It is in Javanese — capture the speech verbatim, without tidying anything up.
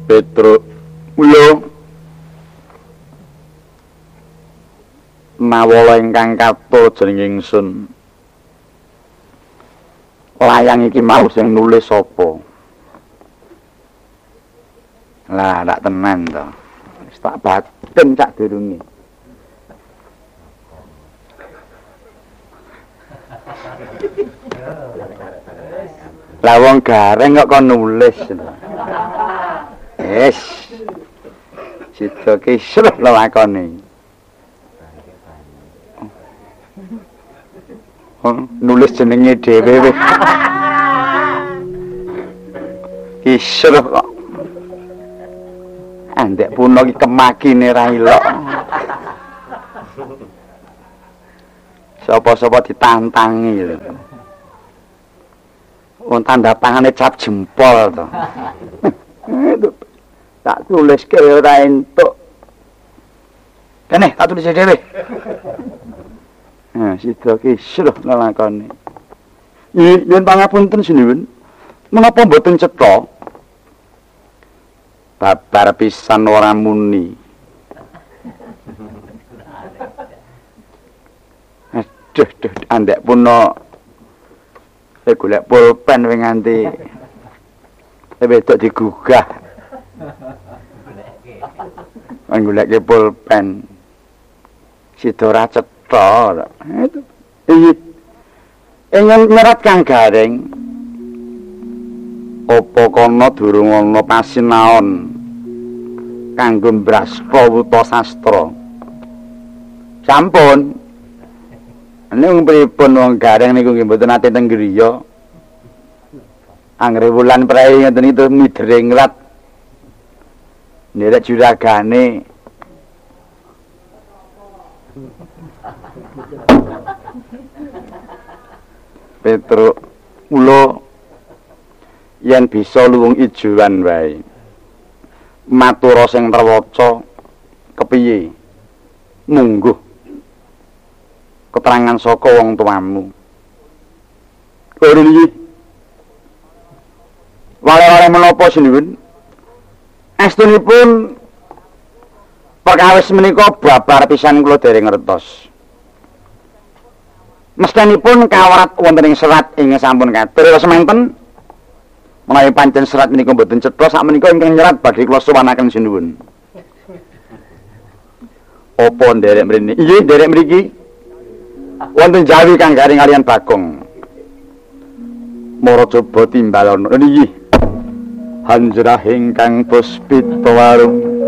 Petruk kula nawala ingkang katul jeneng ingsun. Layang iki mau sing nulis sapa? Lah, tak tenan to. Wis tak baten cak durunge. Lah wong gareng kok kon nulis lho. Wis. Sida kisruh lakone. Oh, nulis jenenge dhewe wis. Kisruh kok. Andek puno iki kemakine ra ilok. Sapa-sapa ditantangi lho. Wong tanda tangane cap jempol to. Tak tuliske ora entuk. Kene tak tulis dhewe. Nah, sida ki sruh lakone. Yen pangapunten sinuwun. Menapa mboten cetha? Babar pisan ora muni. Aduh, duh, andek puno saya golek pulpen wing nganti wedok digugah. Golek pulpen. Sida ora cetha. Itu. Iki ingin nyerat Kang Gareng. Apa kono durung ana pasinaon kanggo mbraspa wuta sastra. Sampun. Ning pripun wong Gareng niku nggih mboten nate teng griya. Anggere wulan prei ngeten itu midringrat. Nderek juragane. Petruk kula yen bisa luwung ijoan wae. Matura sing rewaca kepiye? Mungguh keterangan saka wong tuamu. Ora iki. Wale-wale menapa sinuwun? Astunipun perkawis menika babar pisan kula dereng ngertos. Mestanipun kawarat wonten ing serat ing sampun katur semanten. Menawi pancen serat menika mboten cetha sak menika ingkang nyerat badhe kula suwanaken sinuwun. Apa nderek mrene? Inggih, nderek mriki. Wonten Jawi Kang Gareng kaliyan Bagong. Mara coba timbalana niki. Hanjrah ingkang puspita warung